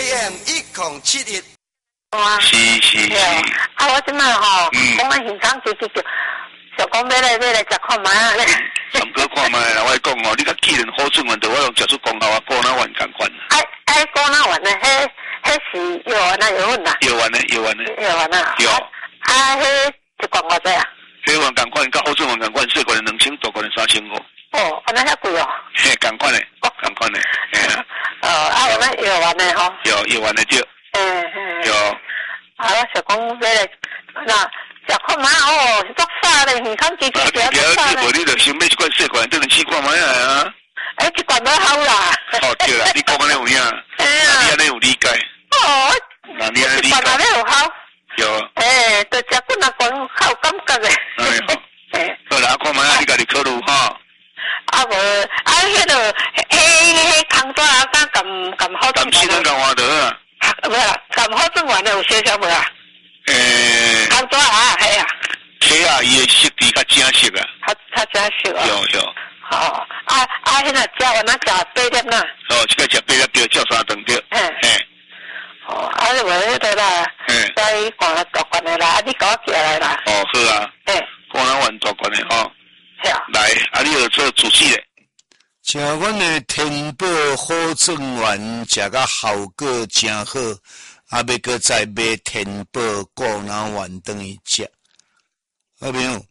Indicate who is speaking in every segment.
Speaker 1: AM 1071。
Speaker 2: 是。
Speaker 3: 啊，我即摆吼，讲咱现场就想讲要来食看卖啊咧。
Speaker 2: 三哥看卖啦，我讲哦，你甲既然好准完，我用食出功效啊，果那丸共款。
Speaker 3: 果那丸呢？迄是药丸啊，药粉啦。
Speaker 2: 药丸呢？
Speaker 3: 药丸啊。
Speaker 2: 有。
Speaker 3: 迄一罐偌济啊？
Speaker 2: 迄丸共款，甲好准丸共款，小罐的2000，大罐的3500。
Speaker 3: 哦，安尼遐贵哦。
Speaker 2: 嘿，共款的，共款的，嘿啊。
Speaker 3: 有那药丸的吼。
Speaker 2: 有药丸的对。有。
Speaker 3: 我想讲要来那食看卖哦，是足煞咧，健康食足煞咧。
Speaker 2: 你就想买一罐小罐，等你试看卖啊。
Speaker 3: 一罐都好啦。
Speaker 2: 哦，对啦，你讲安尼有影。
Speaker 3: 哎呀。
Speaker 2: 你安尼有理解。
Speaker 3: 哦。
Speaker 2: 那你安尼理解。
Speaker 3: 一罐安尼有好。
Speaker 2: 有。
Speaker 3: 就食几那罐较有感觉的。
Speaker 2: 好啦，看卖啊，你家己考虑哈。
Speaker 3: 无，迄个，迄空纸啊，敢好转。
Speaker 2: 先生讲话得啊。
Speaker 3: 无啦，敢好转完了有写啥无啊？空纸啊，系啊。
Speaker 2: 系啊，伊的色质较正色啊。
Speaker 3: 较正色啊。
Speaker 2: 有。
Speaker 3: 哦，迄个食完那食8粒呐。
Speaker 2: 哦，这个食8粒对，照3顿对。
Speaker 3: 哦，就无迄个啦。再灌大罐的啦，你给我寄来啦。
Speaker 2: 哦，好啊。灌那碗大罐的吼。来，你有做主持咧。
Speaker 1: 食阮的天宝好正丸，食甲效果真好，要搁再买天宝果脑丸等于食。好朋友，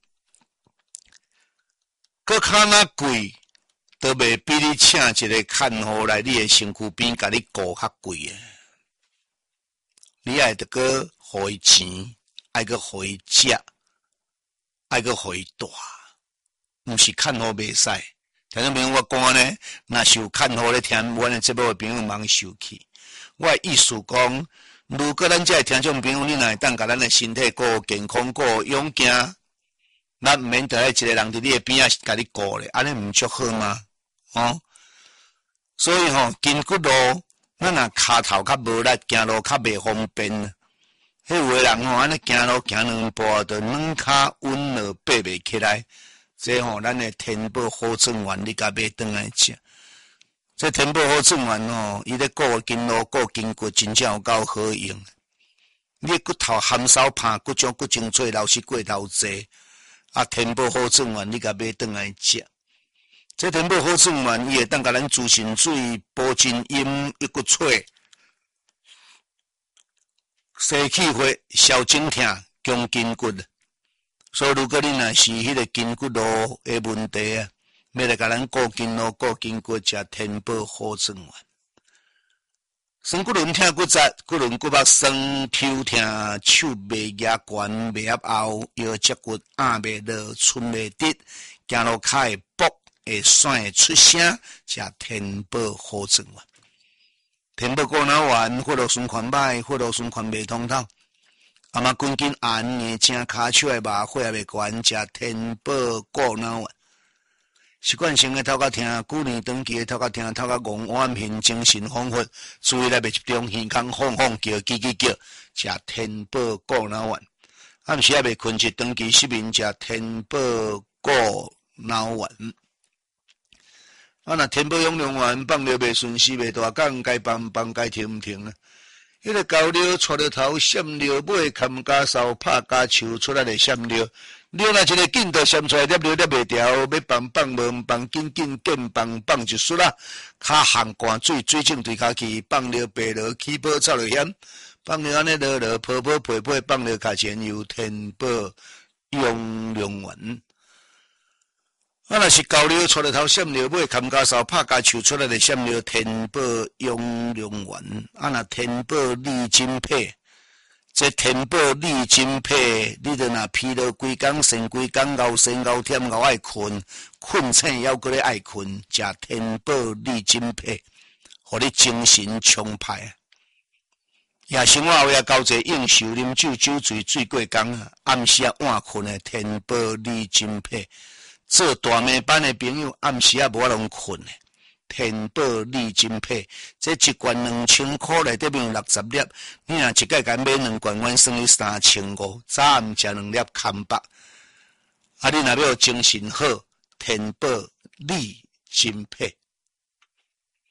Speaker 1: 搁较那贵，都袂比你请一个看护来你的身躯边，甲你顾较贵诶。你爱得搁互伊钱，爱搁互伊食，爱搁互伊大，毋是看护袂使。听众朋友，我讲呢，若是有看护咧听阮的节目的朋友，忙受气。我的意思讲，如果咱这听众朋友，你若会当甲咱的身体顾健康顾勇健，咱毋免得一个人伫你的边仔甲你顾咧，安尼毋足好吗？所以筋骨路，咱若骹头较无力，行路较袂方便。迄有的人安尼行路行2步，就软骹稳了爬袂起来。这咱的天宝好正丸，你甲买转来食。这天宝好正丸伊咧顾筋路、顾筋骨，真正有够好用。你骨头含少怕，骨种骨精做老是过头济。天宝好正丸，你甲买转来食。这天宝好正丸，伊会当甲咱滋肾水、补真阴、益骨髓、洗气血、消肿痛、强筋骨。所以，如果你若是迄个筋骨路的问题啊，要来甲咱顾筋路、顾筋骨，食天宝好正丸。酸骨轮疼骨折、骨轮骨肉酸、抽疼、手袂夹悬、袂压后、腰脊骨硬袂落、寸袂直、行路骹会跛、会酸会出声，食天宝好正丸。天宝果脑丸，血路循环歹，血路循环袂通透。嘛筋筋寒硬正骹手的麻血也袂悬，食天宝果脑丸。习惯性的头壳疼，旧年长期的头壳疼，头壳戆晚眩，精神恍惚，注意力袂集中，耳孔晃晃叫，叽叽叫，食天宝果脑丸。暗时也袂困，一长期失眠，食天宝果脑丸。若天宝养龙丸放了袂顺时，袂大讲，该放该停毋停啊？迄个高粱出了头，闪了尾，砍家扫，拍家树出来的闪了。了若一个劲就闪出来，捏了捏袂掉，要放无放，紧紧紧放一束啦。骹含汗水，水肿对骹去，放了白落，起泡走了险。放了安尼落，泡泡配配，放了脚前有天宝养龙丸。若是高粱出了头，闪了尾，砍家扫，拍家树出来的闪了天宝养龙丸。若天宝利筋配，这天宝利筋配，你着若疲劳规工、神规工、熬神熬忝、熬爱困，困醒还搁咧爱困，食天宝利筋配，互你精神充沛。夜生活也交者应酬，啉酒酒醉醉过工，暗时啊晚困的天宝利筋配。做大暝班的朋友，暗时啊无法通困的。天宝利筋配，这一罐2000块内底面有60粒，你若一届甲买2罐，阮算你3500，早暗食2粒空白。你若要精神好，天宝利筋配。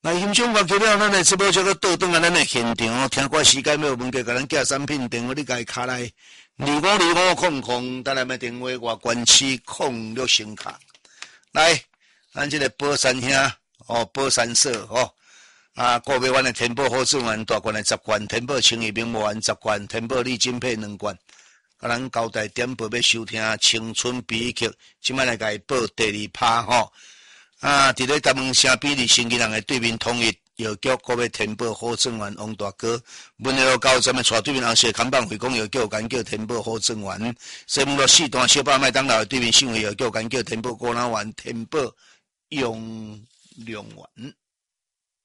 Speaker 1: 来欣赏完结了，咱的直播就搁倒转来咱的现场，听歌时间要问题，甲咱寄产品电话，你家卡来252500，等下要电话外关区06声卡。来，咱这个宝山兄宝山社个别湾的天宝好资源大罐的10罐，天宝清益名丸10罐，天宝利金配2罐。甲咱交代点播要收听青春悲剧，即摆来甲伊报第2趴伫咧台门城比利新吉人的对面统一药局，个别天宝好资源王大哥，文乐高咱们带对面红色看板会讲药局，干叫天宝好资源，西门路4段小巴麦当劳对面信惠药局，干叫天宝果然丸，天宝用良丸。